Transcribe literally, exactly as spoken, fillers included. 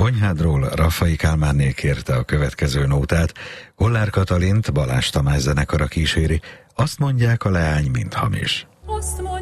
Bonyhádról Raffai Kálmánné kérte a következő nótát, Kollár Katalint Balázs Tamás zenekara kíséri, azt mondják, a leány mind hamis.